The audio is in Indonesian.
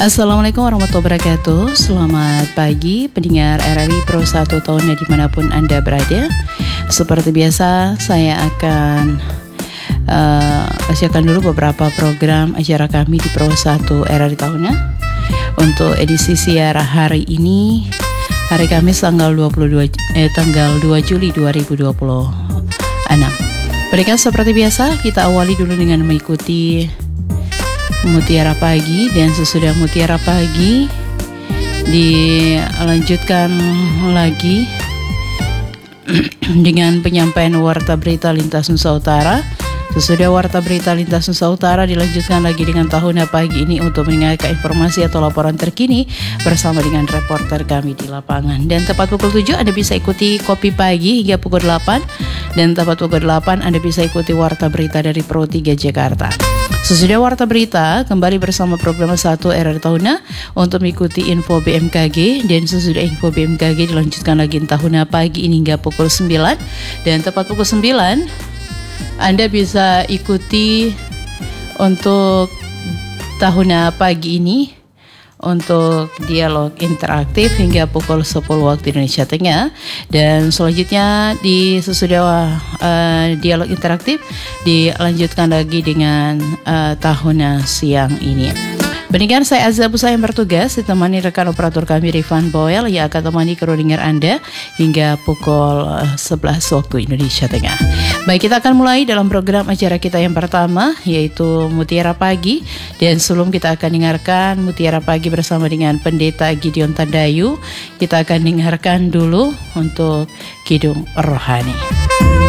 Assalamualaikum warahmatullahi wabarakatuh. Selamat pagi pendengar RRI Pro 1 tahunnya dimanapun Anda berada. Seperti biasa saya akan bacakan dulu beberapa program acara kami di Pro 1 RRI tahunnya. Untuk edisi siar hari ini, hari Kamis tanggal 2 Juli 2026. Baiklah, seperti biasa kita awali dulu dengan mengikuti Mutiara Pagi, dan sesudah Mutiara Pagi dilanjutkan lagi dengan penyampaian Warta Berita Lintas Nusa Utara. Sesudah Warta Berita Lintas Nusa Utara dilanjutkan lagi dengan Tahuna Pagi ini untuk mendengarkan informasi atau laporan terkini bersama dengan reporter kami di lapangan. Dan tepat pukul 7 Anda bisa ikuti Kopi Pagi hingga pukul 8. Dan tepat pukul 8 Anda bisa ikuti Warta Berita dari Pro 3 Jakarta. Sesudah Warta Berita kembali bersama program 1 RRI Tahuna untuk mengikuti info BMKG. Dan sesudah info BMKG dilanjutkan lagi Tahuna Pagi ini hingga pukul 9. Dan tepat pukul 9 Anda bisa ikuti untuk Tahuna Pagi ini untuk dialog interaktif hingga pukul 10 waktu Indonesia Tengah. Dan selanjutnya di sesudah dialog interaktif dilanjutkan lagi dengan Tahuna siang ini. Pendengar, saya Azza Busa yang bertugas ditemani rekan operator kami Rifan Boel yang akan temani kru dengar Anda hingga pukul 11 waktu Indonesia Tengah. Baik, kita akan mulai dalam program acara kita yang pertama, yaitu Mutiara Pagi. Dan sebelum kita akan dengarkan Mutiara Pagi bersama dengan Pendeta Gideon Tadayu, kita akan dengarkan dulu untuk Kidung Rohani.